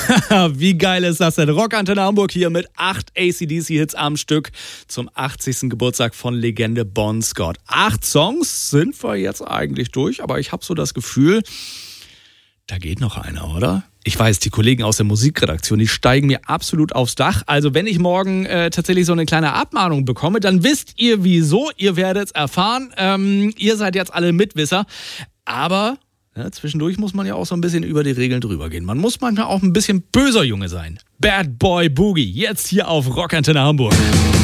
Wie geil ist das denn? Rockantenne Hamburg hier mit 8 AC/DC-Hits am Stück zum 80. Geburtstag von Legende Bon Scott. 8 Songs sind wir jetzt eigentlich durch, aber ich habe so das Gefühl, da geht noch einer, oder? Ich weiß, die Kollegen aus der Musikredaktion, die steigen mir absolut aufs Dach. Also wenn ich morgen tatsächlich so eine kleine Abmahnung bekomme, dann wisst ihr wieso. Ihr werdet es erfahren. Ihr seid jetzt alle Mitwisser. Aber ja, zwischendurch muss man ja auch so ein bisschen über die Regeln drüber gehen. Man muss manchmal auch ein bisschen böser Junge sein. Bad Boy Boogie, jetzt hier auf Rockantenne Hamburg.